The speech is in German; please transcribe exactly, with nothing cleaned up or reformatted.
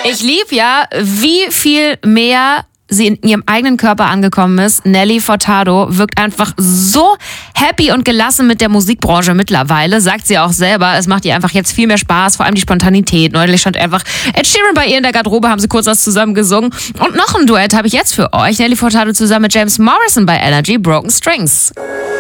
Ich liebe ja, wie viel mehr sie in ihrem eigenen Körper angekommen ist. Nelly Furtado wirkt einfach so happy und gelassen mit der Musikbranche mittlerweile, sagt sie auch selber. Es macht ihr einfach jetzt viel mehr Spaß, vor allem die Spontanität. Neulich stand einfach Ed Sheeran bei ihr in der Garderobe, haben sie kurz was zusammen gesungen. Und noch ein Duett habe ich jetzt für euch. Nelly Furtado zusammen mit James Morrison bei Energy, Broken Strings.